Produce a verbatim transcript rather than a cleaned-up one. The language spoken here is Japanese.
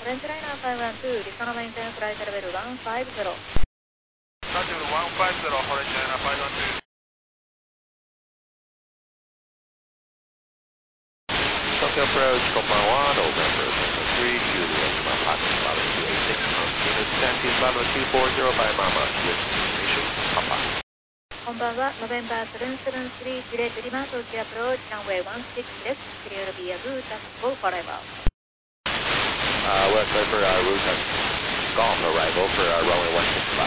ベンチライナーごいちに、リソナメインテンフライトレベルいちごゼロ。 Roger, one five zero, Horizon China five one two. Tokyo approach, Copa one, November three, Juliet, Lima, Pocket, Bravo two eight six, unit taxi, Bravo two four zero by Mama, destination, Papa. こんばんは、ノベンバーなななさんさん、ジュレットリマ、東京アプローチ、ランウェイじゅうろくです。クリアルビアブータスゴーフォレバー。 Uh, West River, uh, route golf arrival for uh, runway one six five.